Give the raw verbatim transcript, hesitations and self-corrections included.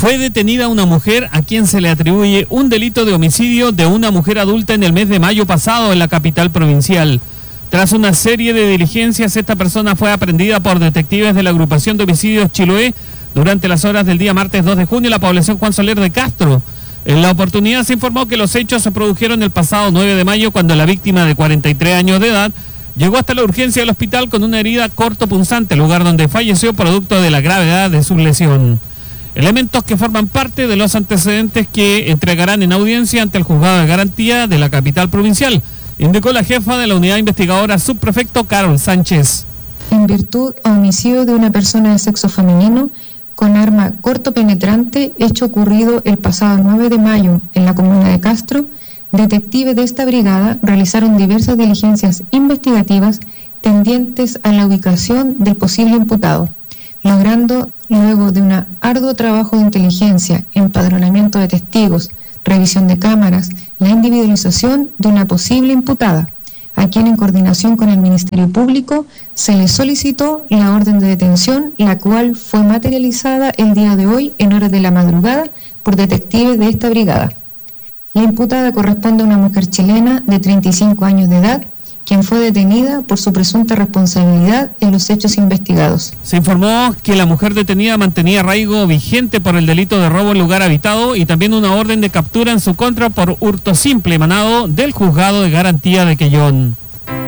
Fue detenida una mujer a quien se le atribuye un delito de homicidio de una mujer adulta en el mes de mayo pasado en la capital provincial. Tras una serie de diligencias, esta persona fue aprehendida por detectives de la agrupación de homicidios Chiloé durante las horas del día martes dos de junio en la población Juan Soler de Castro. En la oportunidad se informó que los hechos se produjeron el pasado nueve de mayo cuando la víctima de cuarenta y tres años de edad llegó hasta la urgencia del hospital con una herida cortopunzante, lugar donde falleció producto de la gravedad de su lesión. Elementos que forman parte de los antecedentes que entregarán en audiencia ante el juzgado de garantía de la capital provincial, indicó la jefa de la unidad investigadora subprefecto Carol Sánchez. En virtud a homicidio de una persona de sexo femenino con arma cortopenetrante, hecho ocurrido el pasado nueve de mayo en la comuna de Castro, detectives de esta brigada realizaron diversas diligencias investigativas tendientes a la ubicación del posible imputado, logrando, luego de un arduo trabajo de inteligencia, empadronamiento de testigos, revisión de cámaras, la individualización de una posible imputada, a quien en coordinación con el Ministerio Público se le solicitó la orden de detención, la cual fue materializada el día de hoy en horas de la madrugada por detectives de esta brigada. La imputada corresponde a una mujer chilena de treinta y cinco años de edad, quien fue detenida por su presunta responsabilidad en los hechos investigados. Se informó que la mujer detenida mantenía arraigo vigente por el delito de robo en lugar habitado y también una orden de captura en su contra por hurto simple emanado del juzgado de garantía de Quellón.